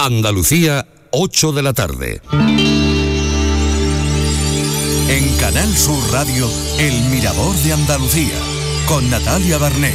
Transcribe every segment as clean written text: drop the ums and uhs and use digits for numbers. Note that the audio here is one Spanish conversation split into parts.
Andalucía, 8 de la tarde. En Canal Sur Radio, El Mirador de Andalucía, con Natalia Barnés.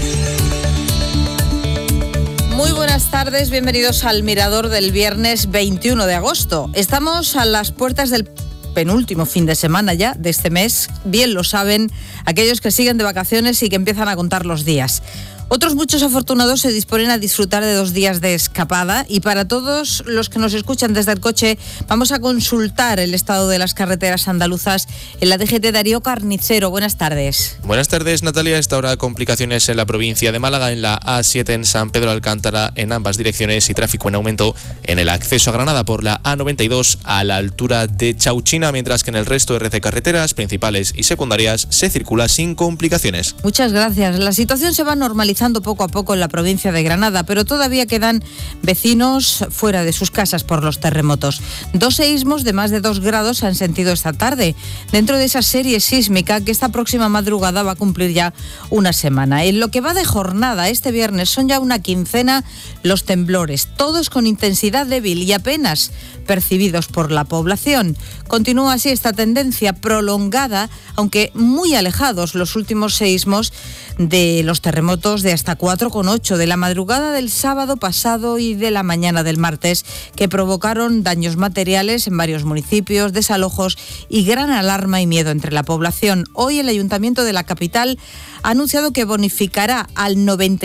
Muy buenas tardes, bienvenidos al Mirador del viernes 21 de agosto. Estamos a las puertas del penúltimo fin de semana ya de este mes. Bien lo saben aquellos que siguen de vacaciones y que empiezan a contar los días. Otros muchos afortunados se disponen a disfrutar de 2 días de escapada, y para todos los que nos escuchan desde el coche vamos a consultar el estado de las carreteras andaluzas en la DGT. Darío Carnicero, buenas tardes. Buenas tardes, Natalia. A esta hora complicaciones en la provincia de Málaga, en la A7 en San Pedro de Alcántara en ambas direcciones, y tráfico en aumento en el acceso a Granada por la A92 a la altura de Chauchina, mientras que en el resto de red de carreteras principales y secundarias se circula sin complicaciones. Muchas gracias. La situación se va normalizando poco a poco en la provincia de Granada, pero todavía quedan vecinos fuera de sus casas por los terremotos. 2 seísmos de más de 2 grados se han sentido esta tarde, dentro de esa serie sísmica que esta próxima madrugada va a cumplir ya una semana. En lo que va de jornada, este viernes son ya una quincena los temblores, todos con intensidad débil y apenas percibidos por la población. Continúa así esta tendencia prolongada, aunque muy alejados los últimos seísmos de los terremotos de hasta 4,8 de la madrugada del sábado pasado y de la mañana del martes, que provocaron daños materiales en varios municipios, desalojos y gran alarma y miedo entre la población. Hoy el Ayuntamiento de la capital ha anunciado que bonificará al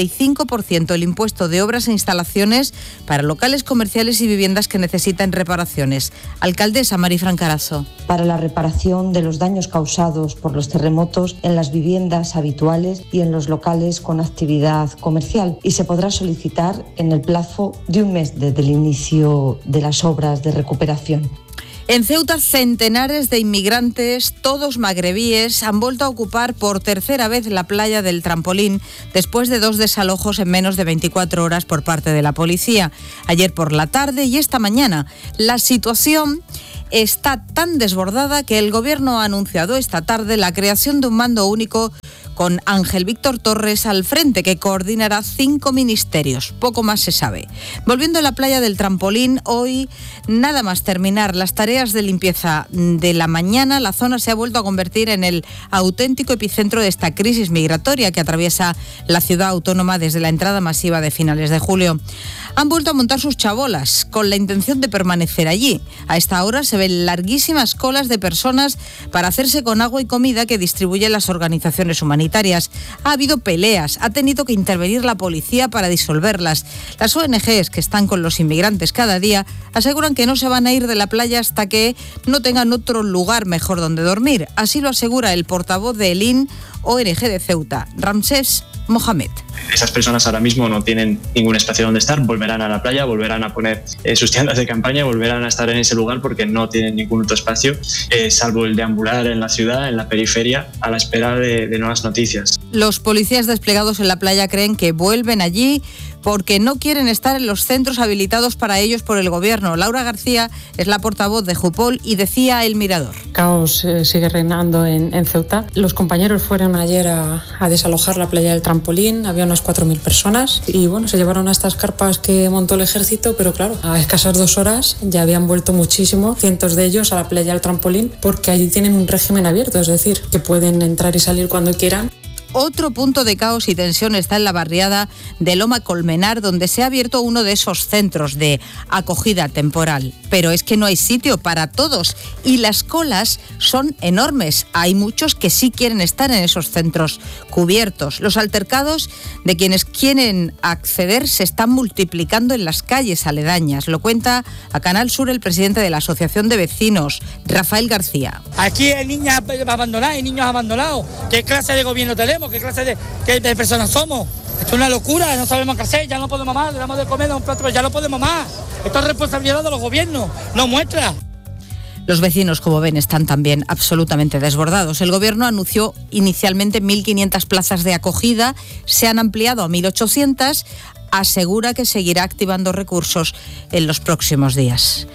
95% el impuesto de obras e instalaciones para locales comerciales y viviendas que necesiten reparaciones. Alcaldesa Marifran Carazo. Para la reparación de los daños causados por los terremotos en las viviendas habituales y en los locales con actividad comercial, y se podrá solicitar en el plazo de un mes desde el inicio de las obras de recuperación. En Ceuta, centenares de inmigrantes, todos magrebíes, han vuelto a ocupar por tercera vez la playa del Trampolín después de 2 desalojos en menos de 24 horas por parte de la policía. Ayer por la tarde y esta mañana. La situación está tan desbordada que el Gobierno ha anunciado esta tarde la creación de un mando único con Ángel Víctor Torres al frente, que coordinará 5 ministerios. Poco más se sabe. Volviendo a la playa del Trampolín, hoy, nada más terminar las tareas de limpieza de la mañana, la zona se ha vuelto a convertir en el auténtico epicentro de esta crisis migratoria que atraviesa la ciudad autónoma desde la entrada masiva de finales de julio. Han vuelto a montar sus chabolas con la intención de permanecer allí. A esta hora se ven larguísimas colas de personas para hacerse con agua y comida que distribuyen las organizaciones humanitarias. Ha habido peleas, ha tenido que intervenir la policía para disolverlas. Las ONGs que están con los inmigrantes cada día aseguran que no se van a ir de la playa hasta que no tengan otro lugar mejor donde dormir. Así lo asegura el portavoz de ELIN, ONG de Ceuta, Ramsés Mohamed. Esas personas ahora mismo no tienen ningún espacio donde estar, volverán a la playa, volverán a poner sus tiendas de campaña, volverán a estar en ese lugar porque no tienen ningún otro espacio, salvo el de ambular en la ciudad, en la periferia, a la espera de nuevas noticias. Los policías desplegados en la playa creen que vuelven allí porque no quieren estar en los centros habilitados para ellos por el Gobierno. Laura García es la portavoz de Jupol y decía a El Mirador. Caos sigue reinando en Ceuta. Los compañeros fueron ayer a desalojar la playa del Trampolín, había unas 4.000 personas y bueno, se llevaron a estas carpas que montó el ejército, pero claro, a escasas 2 horas ya habían vuelto muchísimo, cientos de ellos a la playa del Trampolín, porque allí tienen un régimen abierto, es decir, que pueden entrar y salir cuando quieran. Otro punto de caos y tensión está en la barriada de Loma Colmenar, donde se ha abierto uno de esos centros de acogida temporal. Pero es que no hay sitio para todos y las colas son enormes. Hay muchos que sí quieren estar en esos centros cubiertos. Los altercados de quienes quieren acceder se están multiplicando en las calles aledañas. Lo cuenta a Canal Sur el presidente de la Asociación de Vecinos, Rafael García. Aquí hay niñas abandonadas y niños abandonados. ¿Qué clase de gobierno tenemos? ¿Qué clase de personas somos? Esto es una locura, no sabemos qué hacer, ya no podemos más, le damos de comer a un plato, pero ya no podemos más. Esto es responsabilidad de los gobiernos, no muestra. Los vecinos, como ven, están también absolutamente desbordados. El Gobierno anunció inicialmente 1.500 plazas de acogida, se han ampliado a 1.800, asegura que seguirá activando recursos en los próximos días.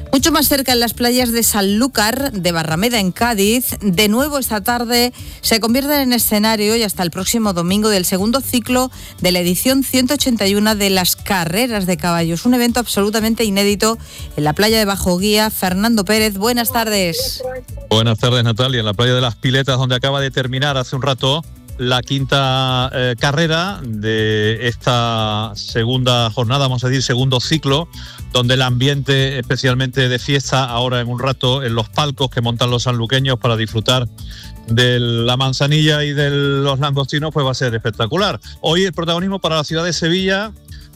Mucho más cerca, en las playas de Sanlúcar, de Barrameda en Cádiz, de nuevo esta tarde se convierten en escenario y hasta el próximo domingo del segundo ciclo de la edición 181 de las carreras de caballos. Un evento absolutamente inédito en la playa de Bajo Guía. Fernando Pérez, buenas tardes. Buenas tardes, Natalia. En la playa de Las Piletas, donde acaba de terminar hace un rato la quinta carrera de esta segunda jornada, vamos a decir, segundo ciclo, donde el ambiente especialmente de fiesta, ahora en un rato, en los palcos que montan los sanluqueños para disfrutar de la manzanilla y de los langostinos, pues va a ser espectacular. Hoy el protagonismo para la ciudad de Sevilla,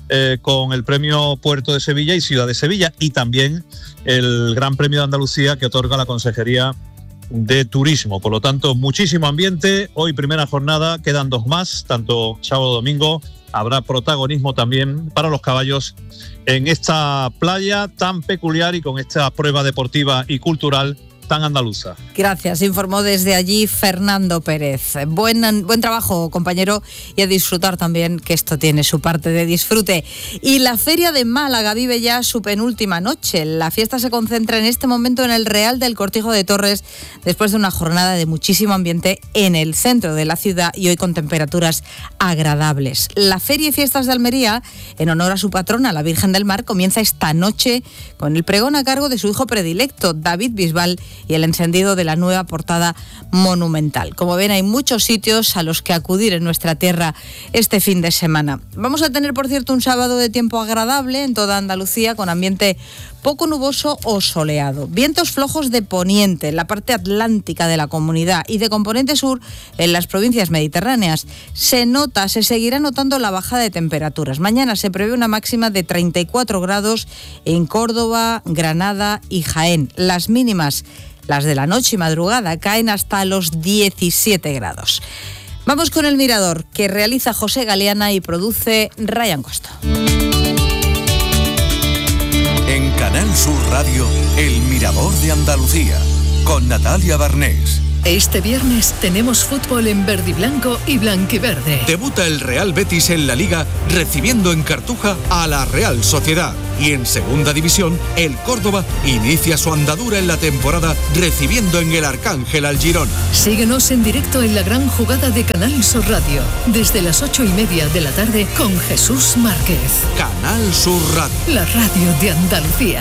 con el premio Puerto de Sevilla y Ciudad de Sevilla, y también el Gran Premio de Andalucía que otorga la Consejería de Turismo. Por lo tanto, muchísimo ambiente. Hoy primera jornada, quedan dos más, tanto sábado domingo. Habrá protagonismo también para los caballos en esta playa tan peculiar y con esta prueba deportiva y cultural tan andaluza. Gracias, informó desde allí Fernando Pérez. Buen trabajo, compañero, y a disfrutar también, que esto tiene su parte de disfrute. Y la Feria de Málaga vive ya su penúltima noche. La fiesta se concentra en este momento en el Real del Cortijo de Torres, después de una jornada de muchísimo ambiente en el centro de la ciudad y hoy con temperaturas agradables. La Feria y Fiestas de Almería, en honor a su patrona, la Virgen del Mar, comienza esta noche con el pregón a cargo de su hijo predilecto, David Bisbal, y el encendido de la nueva portada monumental. Como ven, hay muchos sitios a los que acudir en nuestra tierra este fin de semana. Vamos a tener, por cierto, un sábado de tiempo agradable en toda Andalucía, con ambiente poco nuboso o soleado. Vientos flojos de poniente en la parte atlántica de la comunidad y de componente sur en las provincias mediterráneas. Se seguirá notando la bajada de temperaturas. Mañana se prevé una máxima de 34 grados en Córdoba, Granada y Jaén. Las mínimas, las de la noche y madrugada, caen hasta los 17 grados. Vamos con el Mirador, que realiza José Galeana y produce Ryan Costo. En Canal Sur Radio, El Mirador de Andalucía, con Natalia Barnés. Este viernes tenemos fútbol en verde y blanco y blanquiverde. Debuta el Real Betis en la Liga, recibiendo en Cartuja a la Real Sociedad. Y en Segunda División, el Córdoba inicia su andadura en la temporada, recibiendo en el Arcángel al Girona. Síguenos en directo en la gran jugada de Canal Sur Radio, desde las 8:30 de la tarde con Jesús Márquez. Canal Sur Radio. La radio de Andalucía.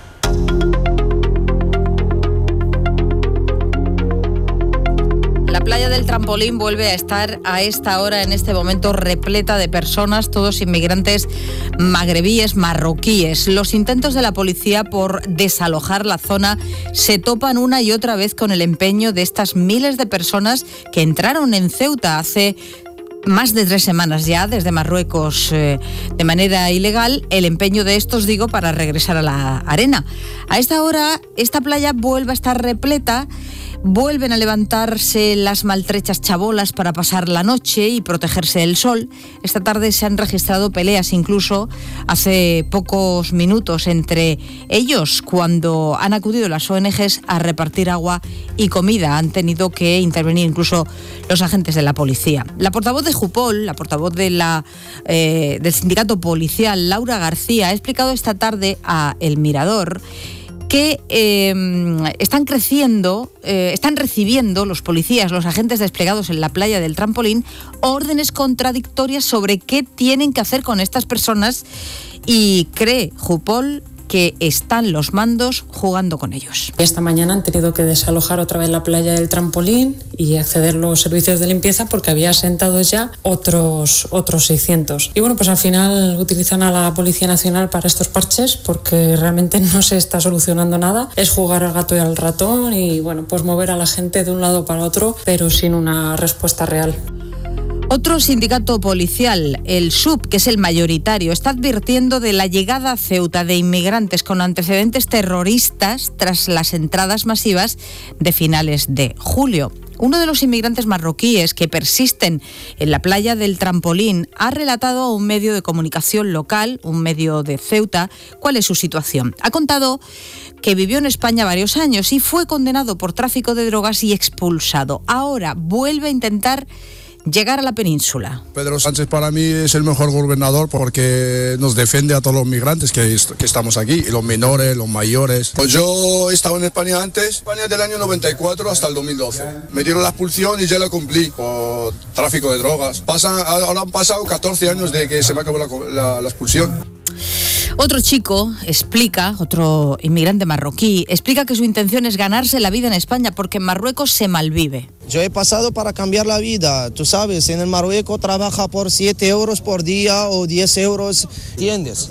La playa del Trampolín vuelve a estar a esta hora, en este momento, repleta de personas, todos inmigrantes magrebíes, marroquíes. Los intentos de la policía por desalojar la zona se topan una y otra vez con el empeño de estas miles de personas que entraron en Ceuta hace más de 3 semanas ya, desde Marruecos, de manera ilegal. El empeño de estos, digo, para regresar a la arena. A esta hora, esta playa vuelve a estar repleta. Vuelven a levantarse las maltrechas chabolas para pasar la noche y protegerse del sol. Esta tarde se han registrado peleas, incluso hace pocos minutos, entre ellos, cuando han acudido las ONGs a repartir agua y comida. Han tenido que intervenir incluso los agentes de la policía. La portavoz de Jupol, la portavoz de del sindicato policial, Laura García, ha explicado esta tarde a El Mirador que están recibiendo los policías, los agentes desplegados en la playa del Trampolín, órdenes contradictorias sobre qué tienen que hacer con estas personas, y cree Jupol que están los mandos jugando con ellos. Esta mañana han tenido que desalojar otra vez la playa del Trampolín y acceder los servicios de limpieza porque había asentados ya otros 600. Y bueno, pues al final utilizan a la Policía Nacional para estos parches porque realmente no se está solucionando nada. Es jugar al gato y al ratón y bueno, pues mover a la gente de un lado para otro, pero sin una respuesta real. Otro sindicato policial, el SUB, que es el mayoritario, está advirtiendo de la llegada a Ceuta de inmigrantes con antecedentes terroristas tras las entradas masivas de finales de julio. Uno de los inmigrantes marroquíes que persisten en la playa del Trampolín ha relatado a un medio de comunicación local, un medio de Ceuta, cuál es su situación. Ha contado que vivió en España varios años y fue condenado por tráfico de drogas y expulsado. Ahora vuelve a intentar llegar a la península. Pedro Sánchez para mí es el mejor gobernador porque nos defiende a todos los migrantes que estamos aquí, y los menores, los mayores. Pues yo he estado en España antes, España del año 94 hasta el 2012. Me dieron la expulsión y ya la cumplí por tráfico de drogas. Ahora han pasado 14 años de que se me acabó la expulsión. Otro chico explica, otro inmigrante marroquí, explica que su intención es ganarse la vida en España porque en Marruecos se malvive. Yo he pasado para cambiar la vida, tú sabes, en el Marruecos trabaja por 7 euros por día o 10 euros, ¿entiendes?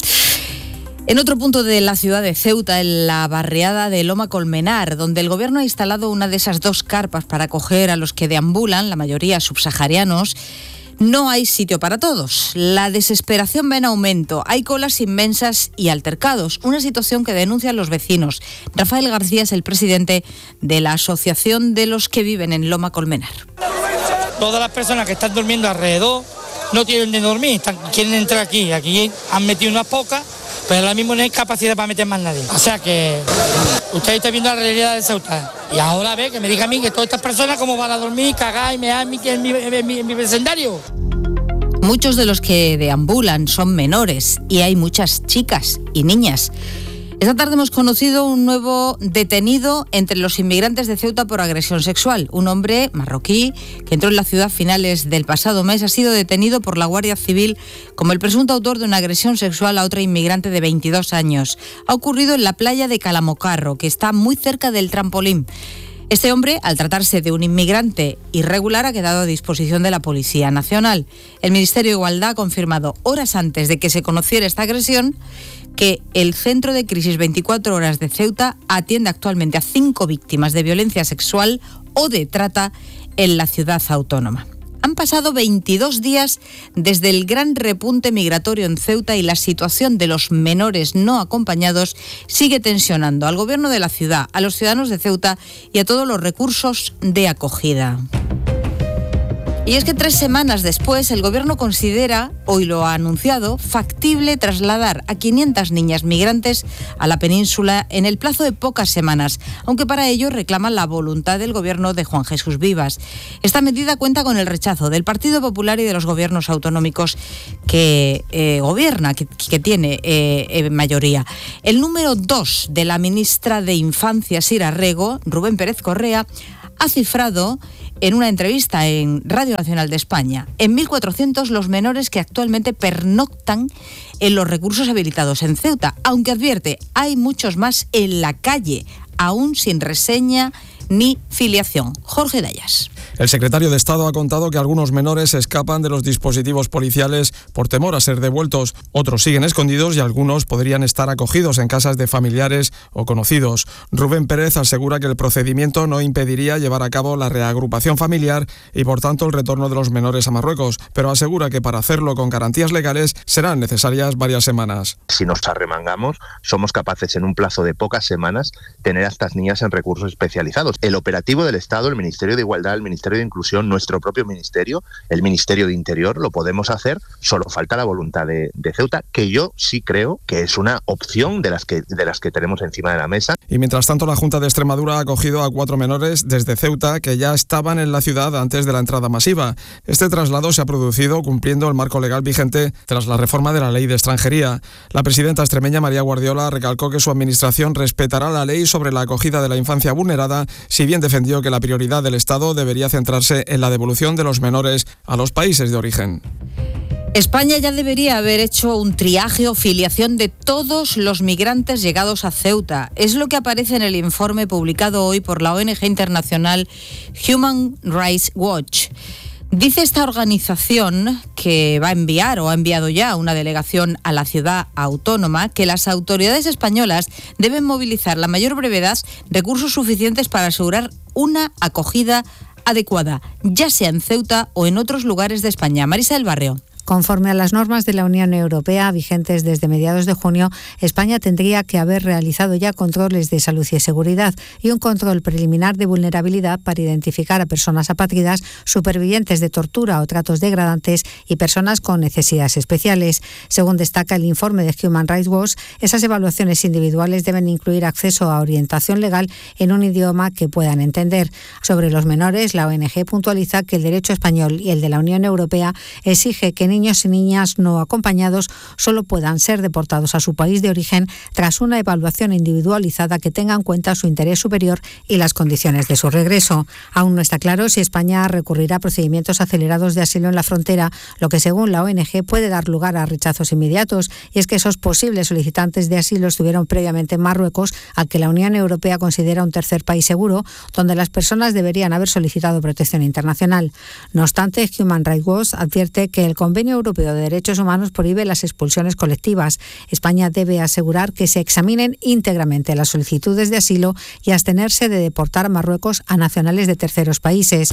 En otro punto de la ciudad de Ceuta, en la barriada de Loma Colmenar, donde el gobierno ha instalado una de esas 2 carpas para acoger a los que deambulan, la mayoría subsaharianos, no hay sitio para todos. La desesperación va en aumento. Hay colas inmensas y altercados. Una situación que denuncian los vecinos. Rafael García es el presidente de la Asociación de los que viven en Loma Colmenar. Todas las personas que están durmiendo alrededor no tienen de dormir, quieren entrar aquí. Aquí han metido unas pocas, pero ahora mismo no hay capacidad para meter más nadie. O sea que usted está viendo la realidad de Ceuta. Y ahora ve que me diga a mí que todas estas personas cómo van a dormir, cagar y mear en mi vecindario. Muchos de los que deambulan son menores y hay muchas chicas y niñas. Esta tarde hemos conocido un nuevo detenido entre los inmigrantes de Ceuta por agresión sexual. Un hombre marroquí que entró en la ciudad a finales del pasado mes ha sido detenido por la Guardia Civil como el presunto autor de una agresión sexual a otra inmigrante de 22 años. Ha ocurrido en la playa de Calamocarro, que está muy cerca del trampolín. Este hombre, al tratarse de un inmigrante irregular, ha quedado a disposición de la Policía Nacional. El Ministerio de Igualdad ha confirmado horas antes de que se conociera esta agresión que el Centro de Crisis 24 Horas de Ceuta atiende actualmente a 5 víctimas de violencia sexual o de trata en la ciudad autónoma. Han pasado 22 días desde el gran repunte migratorio en Ceuta y la situación de los menores no acompañados sigue tensionando al gobierno de la ciudad, a los ciudadanos de Ceuta y a todos los recursos de acogida. Y es que 3 semanas después el gobierno considera, hoy lo ha anunciado, factible trasladar a 500 niñas migrantes a la península en el plazo de pocas semanas, aunque para ello reclaman la voluntad del gobierno de Juan Jesús Vivas. Esta medida cuenta con el rechazo del Partido Popular y de los gobiernos autonómicos que gobierna, que tiene mayoría. El número 2 de la ministra de Infancia, Sira Rego, Rubén Pérez Correa, ha cifrado en una entrevista en Radio Nacional de España en 1.400 los menores que actualmente pernoctan en los recursos habilitados en Ceuta, aunque advierte, hay muchos más en la calle, aún sin reseña ni filiación. Jorge Dayas. El secretario de Estado ha contado que algunos menores escapan de los dispositivos policiales por temor a ser devueltos. Otros siguen escondidos y algunos podrían estar acogidos en casas de familiares o conocidos. Rubén Pérez asegura que el procedimiento no impediría llevar a cabo la reagrupación familiar y, por tanto, el retorno de los menores a Marruecos, pero asegura que para hacerlo con garantías legales serán necesarias varias semanas. Si nos arremangamos, somos capaces en un plazo de pocas semanas tener a estas niñas en recursos especializados. El operativo del Estado, el Ministerio de Igualdad, el Ministerio de Inclusión, nuestro propio ministerio, el Ministerio de Interior, lo podemos hacer, solo falta la voluntad de Ceuta, que yo sí creo que es una opción de las que tenemos encima de la mesa. Y mientras tanto, la Junta de Extremadura ha acogido a 4 menores desde Ceuta que ya estaban en la ciudad antes de la entrada masiva. Este traslado se ha producido cumpliendo el marco legal vigente tras la reforma de la Ley de Extranjería. La presidenta extremeña María Guardiola recalcó que su administración respetará la ley sobre la acogida de la infancia vulnerada, si bien defendió que la prioridad del Estado debería centrarse en la devolución de los menores a los países de origen. España ya debería haber hecho un triaje o filiación de todos los migrantes llegados a Ceuta. Es lo que aparece en el informe publicado hoy por la ONG internacional Human Rights Watch. Dice esta organización, que va a enviar o ha enviado ya una delegación a la ciudad autónoma, que las autoridades españolas deben movilizar a la mayor brevedad recursos suficientes para asegurar una acogida adecuada, ya sea en Ceuta o en otros lugares de España. Marisa del Barrio. Conforme a las normas de la Unión Europea vigentes desde mediados de junio, España tendría que haber realizado ya controles de salud y seguridad y un control preliminar de vulnerabilidad para identificar a personas apátridas, supervivientes de tortura o tratos degradantes y personas con necesidades especiales. Según destaca el informe de Human Rights Watch, esas evaluaciones individuales deben incluir acceso a orientación legal en un idioma que puedan entender. Sobre los menores, la ONG puntualiza que el derecho español y el de la Unión Europea exige que niños y niñas no acompañados solo puedan ser deportados a su país de origen tras una evaluación individualizada que tenga en cuenta su interés superior y las condiciones de su regreso. Aún no está claro si España recurrirá a procedimientos acelerados de asilo en la frontera, lo que según la ONG puede dar lugar a rechazos inmediatos, y es que esos posibles solicitantes de asilo estuvieron previamente en Marruecos, al que la Unión Europea considera un tercer país seguro, donde las personas deberían haber solicitado protección internacional. No obstante, Human Rights Watch advierte que el Convenio Europeo de Derechos Humanos prohíbe las expulsiones colectivas. España debe asegurar que se examinen íntegramente las solicitudes de asilo y abstenerse de deportar a Marruecos a nacionales de terceros países.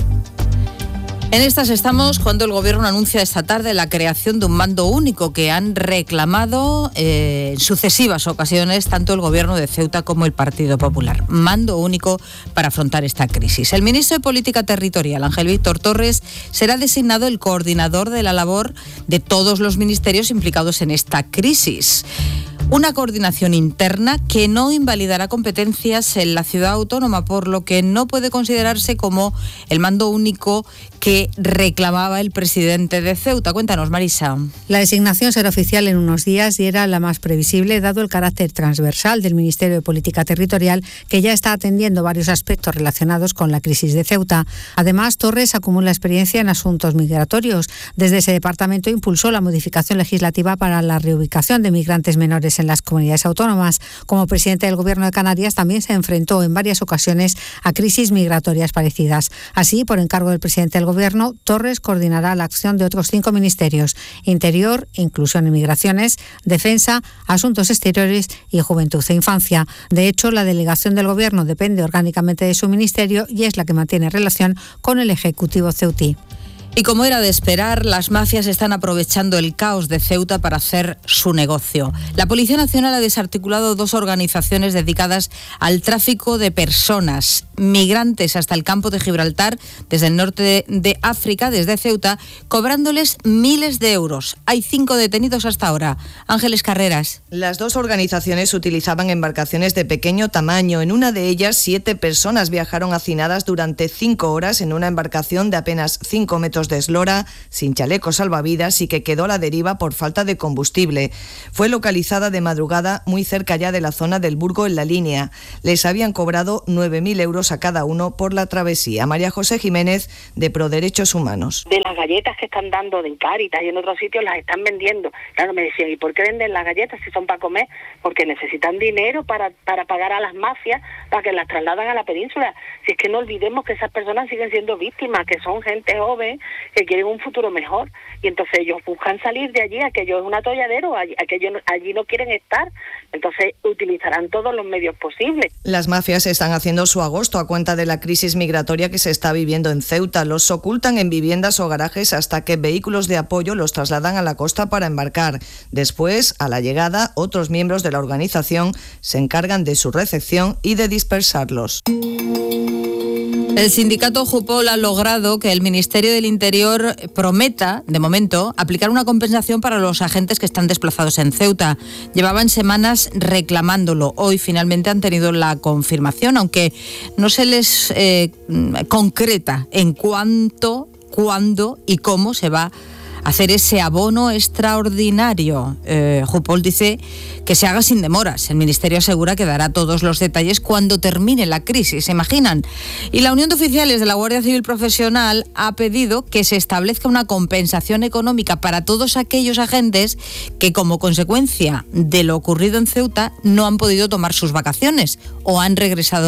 En estas estamos cuando el Gobierno anuncia esta tarde la creación de un mando único que han reclamado en sucesivas ocasiones tanto el Gobierno de Ceuta como el Partido Popular. Mando único para afrontar esta crisis. El ministro de Política Territorial, Ángel Víctor Torres, será designado el coordinador de la labor de todos los ministerios implicados en esta crisis. Una coordinación interna que no invalidará competencias en la ciudad autónoma, por lo que no puede considerarse como el mando único que reclamaba el presidente de Ceuta. Cuéntanos, Marisa. La designación será oficial en unos días y era la más previsible, dado el carácter transversal del Ministerio de Política Territorial, que ya está atendiendo varios aspectos relacionados con la crisis de Ceuta. Además, Torres acumula experiencia en asuntos migratorios. Desde ese departamento impulsó la modificación legislativa para la reubicación de migrantes menores en las comunidades autónomas. Como presidente del Gobierno de Canarias, también se enfrentó en varias ocasiones a crisis migratorias parecidas. Así, por encargo del presidente del Gobierno, Torres coordinará la acción de otros 5 ministerios: Interior, Inclusión y Migraciones, Defensa, Asuntos Exteriores y Juventud e Infancia. De hecho, la delegación del Gobierno depende orgánicamente de su ministerio y es la que mantiene relación con el Ejecutivo ceutí. Y como era de esperar, las mafias están aprovechando el caos de Ceuta para hacer su negocio. La Policía Nacional ha desarticulado 2 organizaciones dedicadas al tráfico de personas, migrantes hasta el campo de Gibraltar, desde el norte de África, desde Ceuta, cobrándoles miles de euros. Hay 5 detenidos hasta ahora. Ángeles Carreras. Las 2 organizaciones utilizaban embarcaciones de pequeño tamaño. En una de ellas, 7 personas viajaron hacinadas durante 5 horas en una embarcación de apenas 5 metros de eslora, sin chalecos salvavidas y que quedó a la deriva por falta de combustible. Fue localizada de madrugada muy cerca ya de la zona del Burgo en La Línea. Les habían cobrado 9.000 euros a cada uno por la travesía. María José Jiménez, de Proderechos Humanos. De las galletas que están dando de Cáritas y en otros sitios las están vendiendo. Claro, me decían, ¿y por qué venden las galletas si son para comer? Porque necesitan dinero para pagar a las mafias para que las trasladan a la península. Si es que no olvidemos que esas personas siguen siendo víctimas, que son gente joven, que quieren un futuro mejor, y entonces ellos buscan salir de allí, aquello es un atolladero, allí no quieren estar, entonces utilizarán todos los medios posibles. Las mafias están haciendo su agosto a cuenta de la crisis migratoria que se está viviendo en Ceuta. Los ocultan en viviendas o garajes hasta que vehículos de apoyo los trasladan a la costa para embarcar. Después, a la llegada, otros miembros de la organización se encargan de su recepción y de dispersarlos. El sindicato Jupol ha logrado que el Ministerio del Interior prometa, de momento, aplicar una compensación para los agentes que están desplazados en Ceuta. Llevaban semanas reclamándolo. Hoy finalmente han tenido la confirmación, aunque no se les concreta en cuánto, cuándo y cómo se va hacer ese abono extraordinario. Jupol dice que se haga sin demoras. El Ministerio asegura que dará todos los detalles cuando termine la crisis, ¿se imaginan? Y la Unión de Oficiales de la Guardia Civil Profesional ha pedido que se establezca una compensación económica para todos aquellos agentes que, como consecuencia de lo ocurrido en Ceuta, no han podido tomar sus vacaciones o han regresado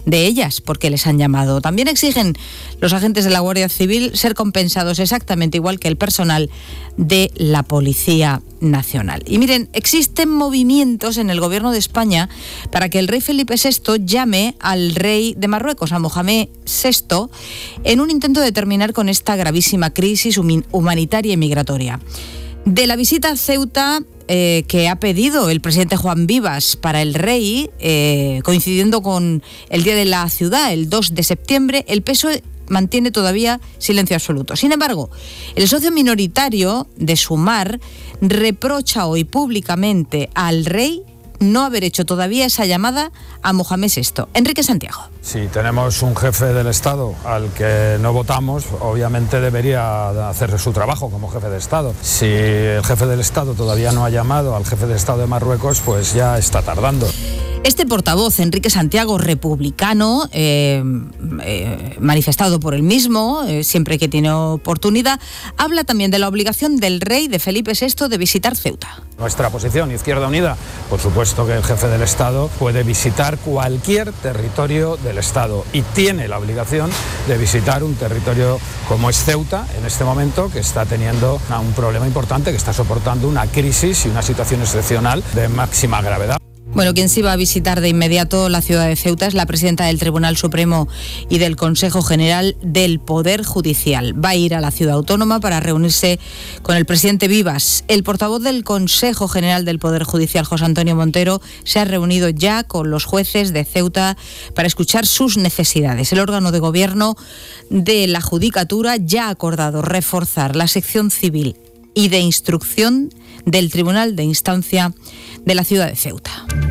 de ellas, porque les han llamado. También exigen los agentes de la Guardia Civil ser compensados exactamente igual que el personal de la Policía Nacional. Y miren, existen movimientos en el Gobierno de España para que el rey Felipe VI llame al rey de Marruecos, a Mohamed VI, en un intento de terminar con esta gravísima crisis humanitaria y migratoria. De la visita a Ceuta que ha pedido el presidente Juan Vivas para el rey, coincidiendo con el Día de la Ciudad, el 2 de septiembre, el PSOE mantiene todavía silencio absoluto. Sin embargo, el socio minoritario de Sumar reprocha hoy públicamente al rey no haber hecho todavía esa llamada a Mohamed VI. Enrique Santiago. Si tenemos un jefe del Estado al que no votamos, obviamente debería hacer su trabajo como jefe de Estado. Si el jefe del Estado todavía no ha llamado al jefe de Estado de Marruecos, pues ya está tardando. Este portavoz, Enrique Santiago, republicano, manifestado por él mismo, siempre que tiene oportunidad, habla también de la obligación del rey, de Felipe VI, de visitar Ceuta. Nuestra posición, Izquierda Unida, por supuesto que el jefe del Estado puede visitar cualquier territorio del Estado y tiene la obligación de visitar un territorio como es Ceuta, en este momento, que está teniendo un problema importante, que está soportando una crisis y una situación excepcional de máxima gravedad. Bueno, quien sí va a visitar de inmediato la ciudad de Ceuta es la presidenta del Tribunal Supremo y del Consejo General del Poder Judicial. Va a ir a la ciudad autónoma para reunirse con el presidente Vivas. El portavoz del Consejo General del Poder Judicial, José Antonio Montero, se ha reunido ya con los jueces de Ceuta para escuchar sus necesidades. El órgano de gobierno de la Judicatura ya ha acordado reforzar la sección civil y de instrucción del Tribunal de Instancia de la ciudad de Ceuta.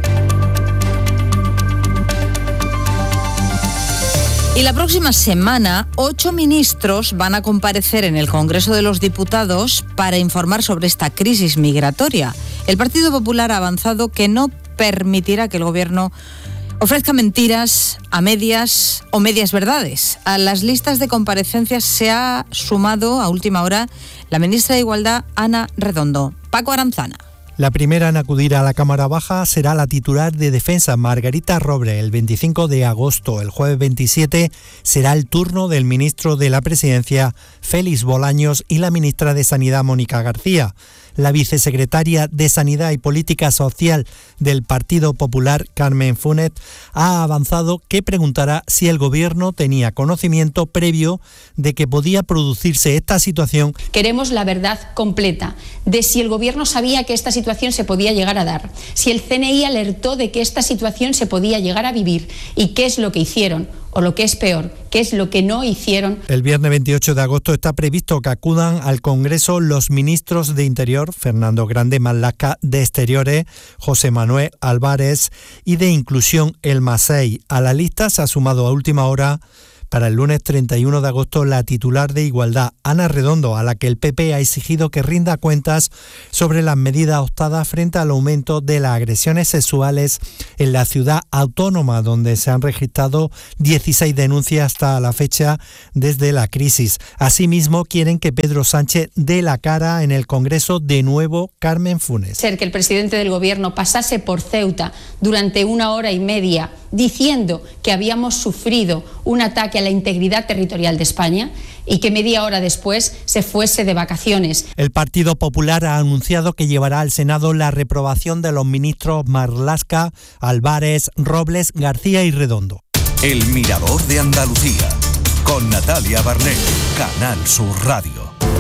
Y la próxima semana, 8 ministros van a comparecer en el Congreso de los Diputados para informar sobre esta crisis migratoria. El Partido Popular ha avanzado que no permitirá que el Gobierno ofrezca mentiras a medias o medias verdades. A las listas de comparecencias se ha sumado a última hora la ministra de Igualdad, Ana Redondo. Paco Aranzana. La primera en acudir a la Cámara Baja será la titular de Defensa, Margarita Roble, el 25 de agosto. El jueves 27 será el turno del ministro de la Presidencia, Félix Bolaños, y la ministra de Sanidad, Mónica García. La vicesecretaria de Sanidad y Política Social del Partido Popular, Carmen Funet, ha avanzado que preguntará si el Gobierno tenía conocimiento previo de que podía producirse esta situación. Queremos la verdad completa de si el Gobierno sabía que esta situación se podía llegar a dar, si el CNI alertó de que esta situación se podía llegar a vivir y qué es lo que hicieron. O lo que es peor, ¿qué es lo que no hicieron? El viernes 28 de agosto está previsto que acudan al Congreso los ministros de Interior, Fernando Grande Marlaska, de Exteriores, José Manuel Álvarez, y de Inclusión, El Masei. A la lista se ha sumado a última hora para el lunes 31 de agosto la titular de Igualdad, Ana Redondo, a la que el PP ha exigido que rinda cuentas sobre las medidas adoptadas frente al aumento de las agresiones sexuales en la ciudad autónoma, donde se han registrado 16 denuncias hasta la fecha desde la crisis. Asimismo, quieren que Pedro Sánchez dé la cara en el Congreso de nuevo. Carmen Funes. Ser que el presidente del Gobierno pasase por Ceuta durante 1 hora y media diciendo que habíamos sufrido un ataque a la integridad territorial de España y que media hora después se fuese de vacaciones. El Partido Popular ha anunciado que llevará al Senado la reprobación de los ministros Marlaska, Álvarez, Robles, García y Redondo. El Mirador de Andalucía, con Natalia Barnés, Canal Sur Radio.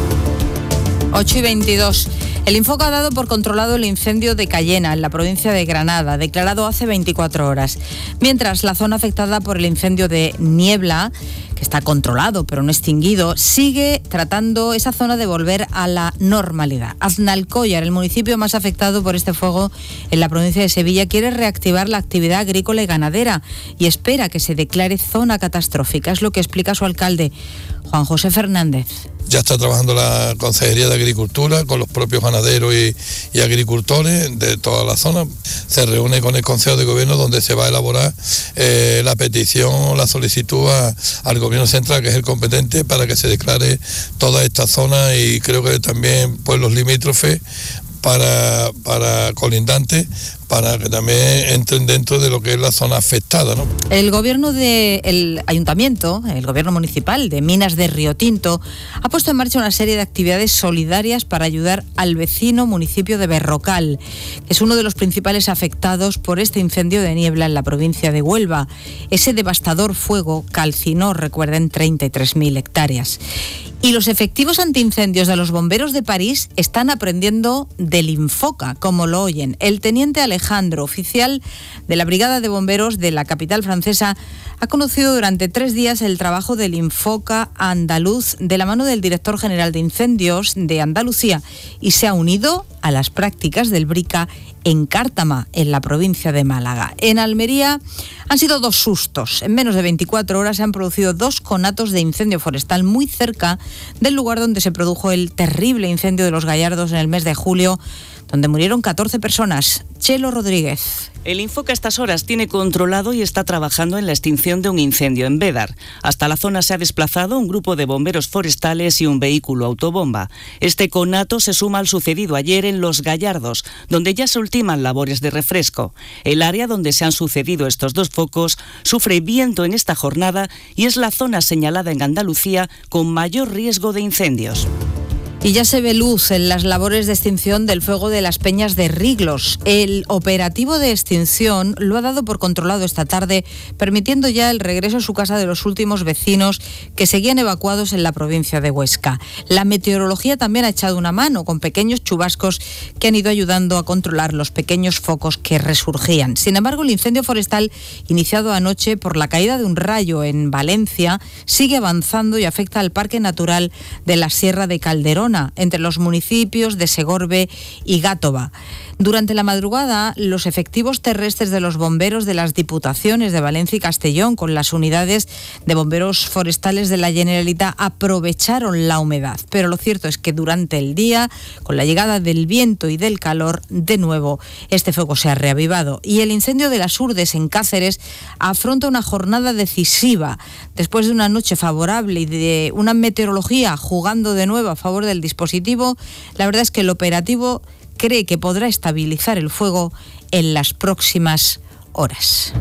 8:22. El Infoca ha dado por controlado el incendio de Cayena, en la provincia de Granada, declarado hace 24 horas. Mientras, la zona afectada por el incendio de Niebla, que está controlado pero no extinguido, sigue tratando esa zona de volver a la normalidad. Aznalcóllar, el municipio más afectado por este fuego en la provincia de Sevilla, quiere reactivar la actividad agrícola y ganadera y espera que se declare zona catastrófica. Es lo que explica su alcalde, Juan José Fernández. Ya está trabajando la Consejería de Agricultura con los propios ganaderos y agricultores de toda la zona. Se reúne con el Consejo de Gobierno donde se va a elaborar la petición, la solicitud al Gobierno Central, que es el competente, para que se declare toda esta zona y creo que también pueblos limítrofes, para colindantes, para que también entren dentro de lo que es la zona afectada, ¿no? El ayuntamiento, el gobierno municipal de Minas de Riotinto, ha puesto en marcha una serie de actividades solidarias para ayudar al vecino municipio de Berrocal, que es uno de los principales afectados por este incendio de niebla en la provincia de Huelva. Ese devastador fuego calcinó, recuerden, 33.000 hectáreas. Y los efectivos antiincendios de los bomberos de París están aprendiendo del Infoca, como lo oyen. El teniente Alejandro, oficial de la Brigada de Bomberos de la capital francesa, ha conocido durante 3 días el trabajo del Infoca andaluz de la mano del director general de incendios de Andalucía y se ha unido a las prácticas del BRICA en Cártama, en la provincia de Málaga. En Almería han sido 2 sustos. En menos de 24 horas se han producido 2 conatos de incendio forestal muy cerca del lugar donde se produjo el terrible incendio de Los Gallardos en el mes de julio, donde murieron 14 personas. Chelo Rodríguez. El Infoca a estas horas tiene controlado y está trabajando en la extinción de un incendio en Bédar. Hasta la zona se ha desplazado un grupo de bomberos forestales y un vehículo autobomba. Este conato se suma al sucedido ayer en Los Gallardos, donde ya se ultiman labores de refresco. El área donde se han sucedido estos 2 focos sufre viento en esta jornada y es la zona señalada en Andalucía con mayor riesgo de incendios. Y ya se ve luz en las labores de extinción del fuego de las Peñas de Riglos. El operativo de extinción lo ha dado por controlado esta tarde, permitiendo ya el regreso a su casa de los últimos vecinos que seguían evacuados en la provincia de Huesca. La meteorología también ha echado una mano con pequeños chubascos que han ido ayudando a controlar los pequeños focos que resurgían. Sin embargo, el incendio forestal iniciado anoche por la caída de un rayo en Valencia sigue avanzando y afecta al Parque Natural de la Sierra de Calderón, entre los municipios de Segorbe y Gátova. Durante la madrugada, los efectivos terrestres de los bomberos de las Diputaciones de Valencia y Castellón, con las unidades de bomberos forestales de la Generalitat, aprovecharon la humedad. Pero lo cierto es que durante el día, con la llegada del viento y del calor, de nuevo, este fuego se ha reavivado. Y el incendio de las Urdes en Cáceres afronta una jornada decisiva. Después de una noche favorable y de una meteorología jugando de nuevo a favor del dispositivo, la verdad es que el operativo cree que podrá estabilizar el fuego en las próximas horas.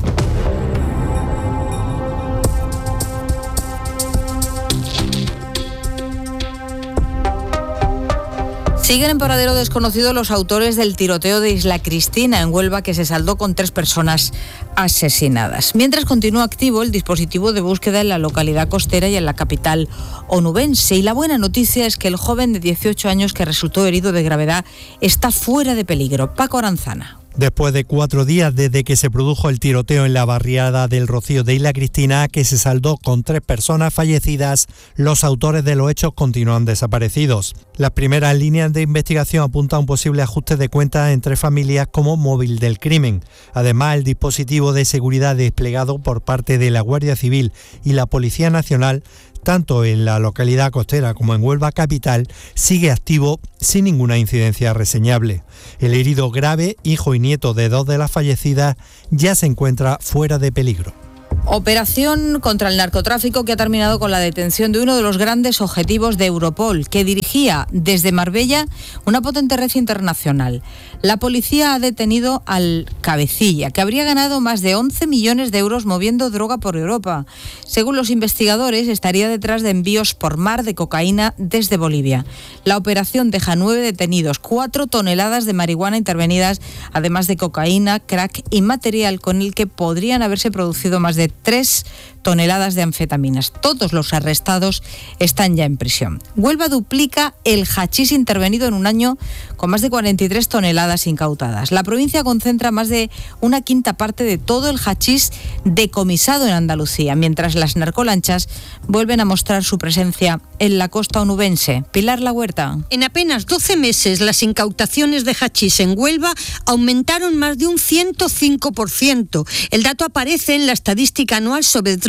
Siguen en paradero desconocido los autores del tiroteo de Isla Cristina en Huelva, que se saldó con 3 personas asesinadas. Mientras continúa activo el dispositivo de búsqueda en la localidad costera y en la capital onubense. Y la buena noticia es que el joven de 18 años que resultó herido de gravedad está fuera de peligro. Paco Aranzana. Después de 4 días desde que se produjo el tiroteo en la barriada del Rocío de Isla Cristina, que se saldó con 3 personas fallecidas, los autores de los hechos continúan desaparecidos. Las primeras líneas de investigación apuntan a un posible ajuste de cuentas entre familias como móvil del crimen. Además, el dispositivo de seguridad desplegado por parte de la Guardia Civil y la Policía Nacional, tanto en la localidad costera como en Huelva capital, sigue activo sin ninguna incidencia reseñable. El herido grave, hijo y nieto de 2 de las fallecidas, ya se encuentra fuera de peligro. Operación contra el narcotráfico que ha terminado con la detención de uno de los grandes objetivos de Europol, que dirigía desde Marbella una potente red internacional. La policía ha detenido al cabecilla, que habría ganado más de 11 millones de euros moviendo droga por Europa. Según los investigadores, estaría detrás de envíos por mar de cocaína desde Bolivia. La operación deja 9 detenidos, 4 toneladas de marihuana intervenidas, además de cocaína, crack y material con el que podrían haberse producido más de 3 toneladas de anfetaminas. Todos los arrestados están ya en prisión. Huelva duplica el hachís intervenido en un año con más de 43 toneladas incautadas. La provincia concentra más de 1/5 parte de todo el hachís decomisado en Andalucía, mientras las narcolanchas vuelven a mostrar su presencia en la costa onubense. Pilar La Huerta. En apenas 12 meses, las incautaciones de hachís en Huelva aumentaron más de un 105%. El dato aparece en la estadística anual sobre drogas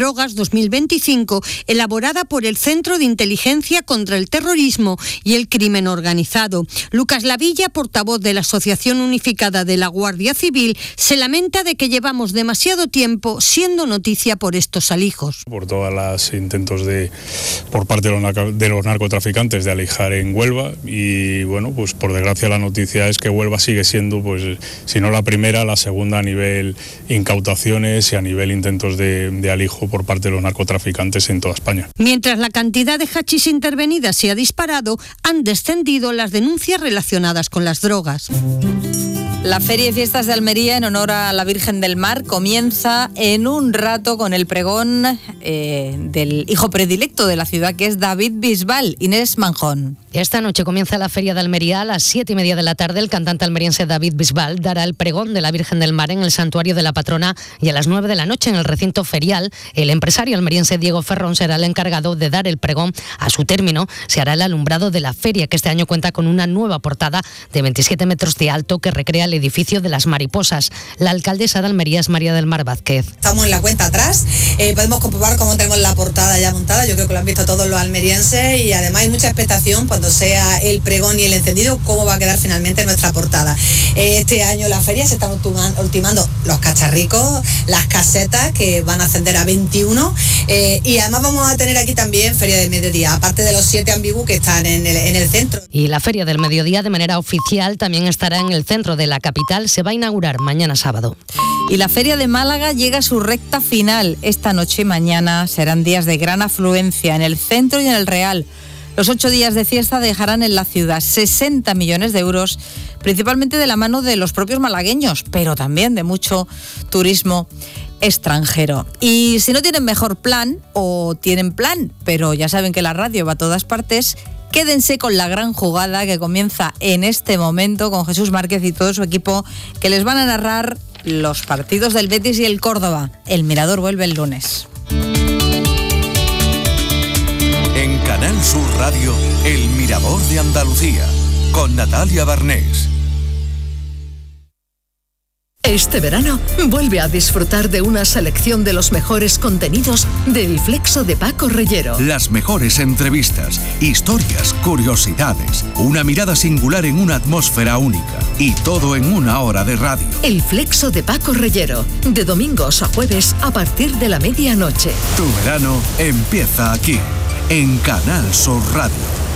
Drogas 2025, elaborada por el Centro de Inteligencia contra el Terrorismo y el Crimen Organizado. Lucas Lavilla, portavoz de la Asociación Unificada de la Guardia Civil, se lamenta de que llevamos demasiado tiempo siendo noticia por estos alijos. Por todos los intentos por parte de los narcotraficantes de alijar en Huelva, y bueno, pues por desgracia la noticia es que Huelva sigue siendo, pues si no la primera, la segunda a nivel incautaciones y a nivel intentos de alijo por parte de los narcotraficantes en toda España. Mientras la cantidad de hachís intervenida se ha disparado, han descendido las denuncias relacionadas con las drogas. La Feria y Fiestas de Almería, en honor a la Virgen del Mar, comienza en un rato con el pregón del hijo predilecto de la ciudad, que es David Bisbal. Inés Manjón. Esta noche comienza la Feria de Almería. A las 7:30 de la tarde, el cantante almeriense David Bisbal dará el pregón de la Virgen del Mar en el Santuario de la Patrona, y a las 9 de la noche en el recinto ferial, el empresario almeriense Diego Ferrón será el encargado de dar el pregón. A su término se hará el alumbrado de la feria, que este año cuenta con una nueva portada de 27 metros de alto que recrea el edificio de las mariposas. La alcaldesa de Almería es María del Mar Vázquez. Estamos en la cuenta atrás, podemos comprobar cómo tenemos la portada ya montada. Yo creo que lo han visto todos los almerienses, y además hay mucha expectación cuando sea el pregón y el encendido, cómo va a quedar finalmente nuestra portada. Este año la feria se están ultimando los cacharricos, las casetas, que van a ascender a 21, y además vamos a tener aquí también feria de mediodía, aparte de los 7 ambigú que están en el centro. Y la feria del mediodía, de manera oficial, también estará en el centro de la capital. Se va a inaugurar mañana sábado. Y la Feria de Málaga llega a su recta final. Esta noche y mañana serán días de gran afluencia en el centro y en el Real. Los 8 días de fiesta dejarán en la ciudad 60 millones de euros, principalmente de la mano de los propios malagueños, pero también de mucho turismo extranjero. Y si no tienen mejor plan, o tienen plan, pero ya saben que la radio va a todas partes, quédense con la gran jugada que comienza en este momento con Jesús Márquez y todo su equipo, que les van a narrar los partidos del Betis y el Córdoba. El Mirador vuelve el lunes. En Canal Sur Radio, El Mirador de Andalucía, con Natalia Barnés. Este verano, vuelve a disfrutar de una selección de los mejores contenidos del Flexo de Paco Reyero. Las mejores entrevistas, historias, curiosidades, una mirada singular en una atmósfera única, y todo en una hora de radio. El Flexo de Paco Reyero, de domingos a jueves a partir de la medianoche. Tu verano empieza aquí, en Canal Sur Radio.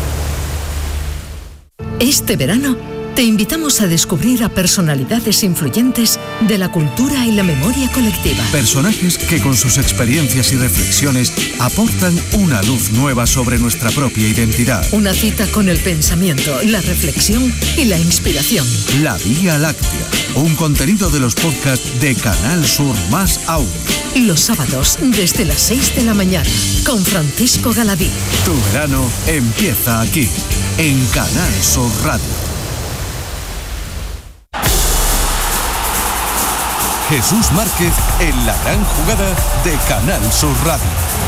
Este verano, te invitamos a descubrir a personalidades influyentes de la cultura y la memoria colectiva. Personajes que con sus experiencias y reflexiones aportan una luz nueva sobre nuestra propia identidad. Una cita con el pensamiento, la reflexión y la inspiración. La Vía Láctea, un contenido de los podcasts de Canal Sur más Audio. Los sábados desde las 6 de la mañana con Francisco Galadí. Tu verano empieza aquí, en Canal Sur Radio. Jesús Márquez en la gran jugada de Canal Sur Radio.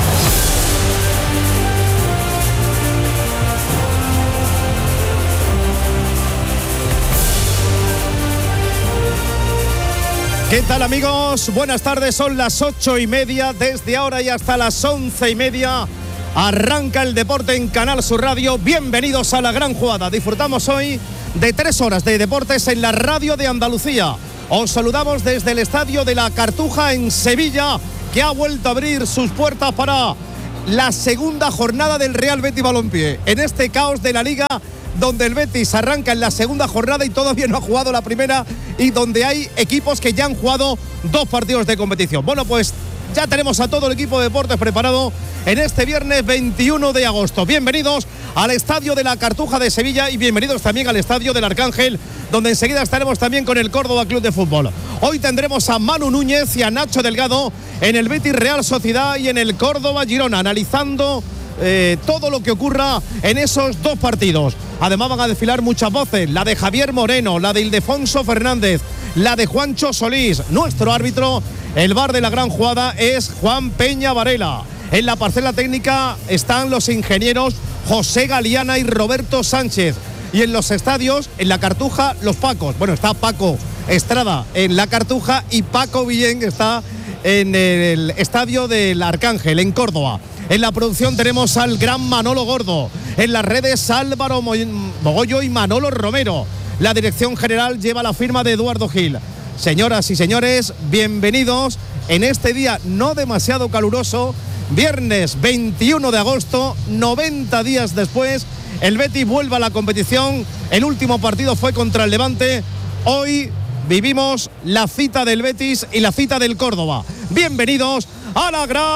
¿Qué tal, amigos? Buenas tardes, son las 8:30. Desde ahora y hasta las 11:30 arranca el deporte en Canal Sur Radio. Bienvenidos a la gran jugada. Disfrutamos hoy de 3 horas de deportes en la radio de Andalucía. Os saludamos desde el Estadio de la Cartuja en Sevilla, que ha vuelto a abrir sus puertas para la segunda jornada del Real Betis Balompié. En este caos de la Liga, donde el Betis arranca en la segunda jornada y todavía no ha jugado la primera, y donde hay equipos que ya han jugado 2 partidos de competición. Bueno, pues ya tenemos a todo el equipo de deportes preparado en este viernes 21 de agosto. Bienvenidos al Estadio de la Cartuja de Sevilla y bienvenidos también al Estadio del Arcángel, donde enseguida estaremos también con el Córdoba Club de Fútbol. Hoy tendremos a Manu Núñez y a Nacho Delgado en el Betis Real Sociedad y en el Córdoba Girona, analizando todo lo que ocurra en esos 2 partidos. Además van a desfilar muchas voces, la de Javier Moreno, la de Ildefonso Fernández, la de Juancho Solís. Nuestro árbitro, el VAR de la gran jugada, es Juan Peña Varela. En la parcela técnica están los ingenieros José Galiana y Roberto Sánchez. Y en los estadios, en la Cartuja, los Pacos. Bueno, está Paco Estrada en la Cartuja y Paco Villén está en el estadio del Arcángel, en Córdoba. En la producción tenemos al gran Manolo Gordo. En las redes Álvaro Mogollo y Manolo Romero. La dirección general lleva la firma de Eduardo Gil. Señoras y señores, bienvenidos en este día no demasiado caluroso, viernes 21 de agosto, 90 días después, el Betis vuelve a la competición. El último partido fue contra el Levante. Hoy vivimos la cita del Betis y la cita del Córdoba. Bienvenidos a la gran